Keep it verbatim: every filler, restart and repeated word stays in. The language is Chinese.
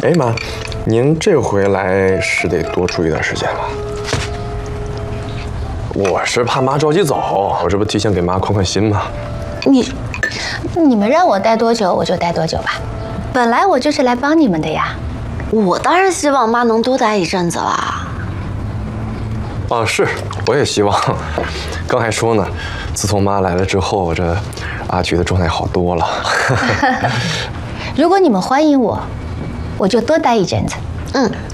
哎妈，您这回来是得多住一段时间了。我是怕妈着急走，我这不提前给妈宽宽心吗？ 你，你们让我待多久我就待多久吧。本来我就是来帮你们的呀。 我当然希望妈能多待一阵子啦。 啊，是，我也希望。刚还说呢，自从妈来了之后，这阿菊的状态好多了。 如果你们欢迎我，我就多待一阵子。 嗯，